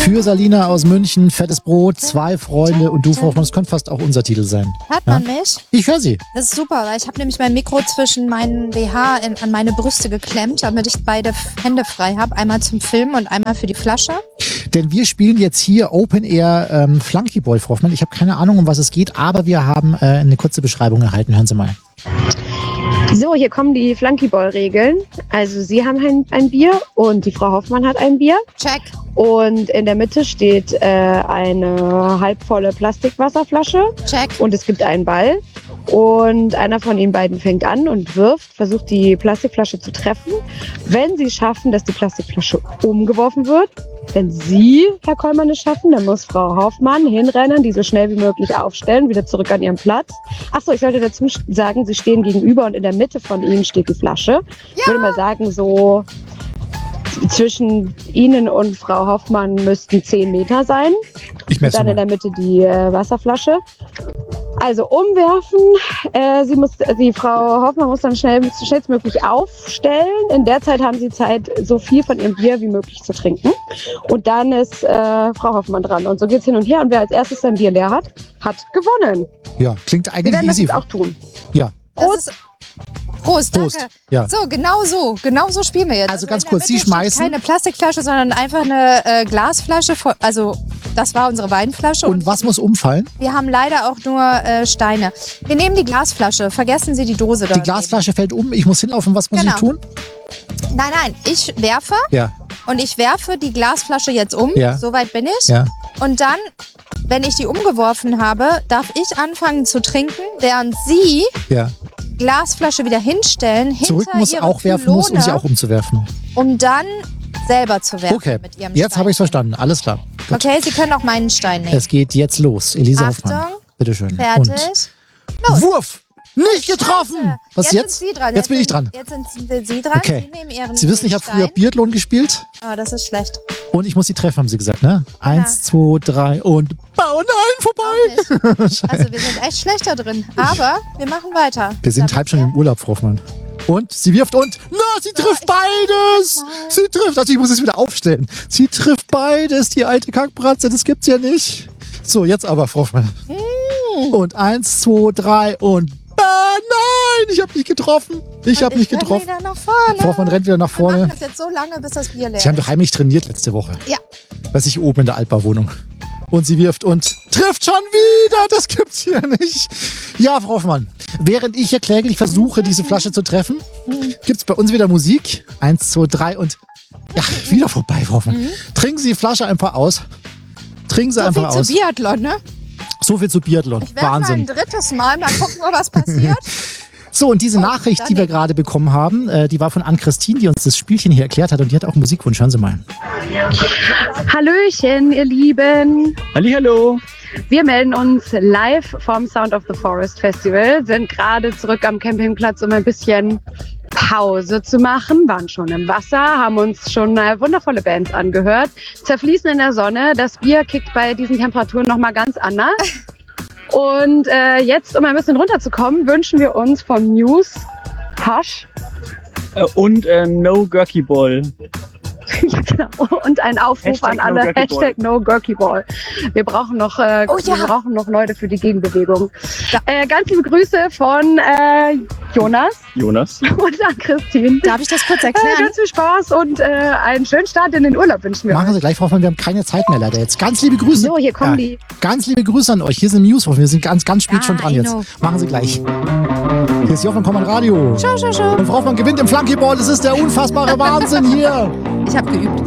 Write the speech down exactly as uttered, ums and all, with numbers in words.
Für Salina aus München, fettes Brot, zwei Freunde und du, Frau Hoffmann. Das könnte fast auch unser Titel sein. Hört man mich? Ich höre sie. Das ist super, weil ich habe nämlich mein Mikro zwischen meinen B H in, an meine Brüste geklemmt, damit ich beide Hände frei habe. Einmal zum Filmen und einmal für die Flasche. Denn wir spielen jetzt hier Open Air ähm, Flunkyball, Frau Hoffmann. Ich habe keine Ahnung, um was es geht, aber wir haben äh, eine kurze Beschreibung erhalten. Hören Sie mal. So, hier kommen die Flunkyball-Regeln. Also Sie haben ein, ein Bier und die Frau Hoffmann hat ein Bier. Check. Und in der Mitte steht äh, eine halbvolle Plastikwasserflasche. Check. Und es gibt einen Ball. Und einer von Ihnen beiden fängt an und wirft, versucht die Plastikflasche zu treffen. Wenn Sie schaffen, dass die Plastikflasche umgeworfen wird, wenn Sie, Herr Kollmann, es schaffen, dann muss Frau Hoffmann hinrennen, die so schnell wie möglich aufstellen, wieder zurück an ihren Platz. Achso, ich sollte dazu sagen, Sie stehen gegenüber und in der Mitte von Ihnen steht die Flasche. Ich Ja. würde mal sagen, so zwischen Ihnen und Frau Hoffmann müssten zehn Meter sein. Ich messe Dann in mal. der Mitte die äh, Wasserflasche. Also umwerfen. Äh, sie muss, die Frau Hoffmann muss dann schnell, schnellstmöglich aufstellen. In der Zeit haben Sie Zeit, so viel von ihrem Bier wie möglich zu trinken. Und dann ist äh, Frau Hoffmann dran. Und so geht's hin und her. Und wer als erstes sein Bier leer hat, hat gewonnen. Ja, klingt Wir eigentlich werden das easy. jetzt auch tun. Ja. Das ist Prost, danke. Prost. Ja. So, genau so. Genau so spielen wir jetzt. Also ganz in der kurz, Sie Mitte steht schmeißen- keine Plastikflasche, sondern einfach eine äh, Glasflasche. Voll, also, das war unsere Weinflasche. Und was muss umfallen? wir haben leider auch nur äh, Steine. Wir nehmen die Glasflasche. Vergessen Sie die Dose da. Die Glasflasche fällt um, ich muss hinlaufen. Was muss Genau. ich tun? Nein, nein. Ich werfe Ja, und ich werfe die Glasflasche jetzt um. Ja. Soweit bin ich. ja. Und dann, wenn ich die umgeworfen habe, darf ich anfangen zu trinken, während Sie ja. die Glasflasche wieder hinstellen, Zurück hinter muss ihre auch werfen, muss, um sie Pylone, auch umzuwerfen. um dann selber zu werfen Okay, mit Ihrem jetzt Stein. habe ich es verstanden. Alles klar. Gut. Okay, Sie können auch meinen Stein nehmen. Es geht jetzt los. Elisa Achtung, Hoffmann. Bitteschön. Fertig. Und Wurf! Nicht getroffen! Was jetzt? jetzt? Sind Sie dran. Jetzt bin ich sind, dran. Jetzt sind Sie dran. Okay. Sie nehmen Ihren Sie wissen, ich habe früher Stein. Biathlon gespielt Oh, das ist schlecht. und ich muss sie treffen, haben Sie gesagt, ne? Eins, zwei, drei und oh nein, vorbei! Auch nicht. Also wir sind echt schlechter drin. Aber wir machen weiter. Wir sind Damit halb schon im Urlaub, Frau Hoffmann. Und sie wirft und, na, sie trifft beides! Sie trifft, also ich muss es wieder aufstellen. Sie trifft beides, die alte Kackbratze, das gibt's ja nicht. So, jetzt aber, Frau Hoffmann. Mm. Und eins, zwei, drei und, ah, nein, ich habe nicht getroffen. Ich habe Und nicht renn getroffen. wieder nach vorne. Frau Hoffmann rennt wieder nach Wir machen vorne. das jetzt so lange, bis das Bier leer Sie haben ist. doch heimlich trainiert letzte Woche. Ja. Weiß ich, oben in der Altbauwohnung. Und sie wirft und trifft schon wieder. Das gibt's hier nicht. Ja, Frau Hoffmann. Während ich hier kläglich versuche, diese Flasche zu treffen, gibt's bei uns wieder Musik. Eins, zwei, drei und ja, wieder vorbei, Frau Hoffmann. Mhm. Trinken Sie die Flasche einfach aus. Trinken Sie So einfach viel aus. zu Biathlon, ne? So viel zu Biathlon. Ich werfe mal ein Wahnsinn. drittes Mal, mal gucken, was passiert. So, und diese Nachricht, die wir daneben. gerade bekommen haben, äh, die war von Ann-Christine, die uns das Spielchen hier erklärt hat. Und die hat auch einen Musikwunsch. Hören Sie mal. Hallöchen, ihr Lieben. Hallihallo. Wir melden uns live vom Sound of the Forest Festival, sind gerade zurück am Campingplatz, um ein bisschen Pause zu machen, waren schon im Wasser, haben uns schon äh, wundervolle Bands angehört, zerfließen in der Sonne. Das Bier kickt bei diesen Temperaturen nochmal ganz anders. Und äh, jetzt, um ein bisschen runterzukommen, wünschen wir uns von Muse Hush Äh, Und äh, No Gurky Ball. ja, genau. Und ein Aufruf Hashtag an No alle, Gurky Hashtag No Gurky Ball. Wir brauchen noch, äh, Oh ja. wir brauchen noch Leute für die Gegenbewegung. Äh, ganz liebe Grüße von äh, Jonas Jonas. und an Christine. Darf ich das kurz Äh, erklären? ganz viel Spaß und äh, einen schönen Start in den Urlaub wünschen wir Machen euch. Sie gleich, Frau Hoffmann, wir haben keine Zeit mehr leider jetzt. Ganz liebe Grüße. So, hier kommen Ja, die. Ganz liebe Grüße an euch. Hier sind News. Wir sind ganz, ganz spät Ja, schon dran I jetzt. know. Machen Sie gleich. Hier ist Jochen Kommand Radio. Schau, schau, schau. Und Frau Hoffmann gewinnt im Flunkyball. Das ist der unfassbare Wahnsinn hier. Ich habe geübt.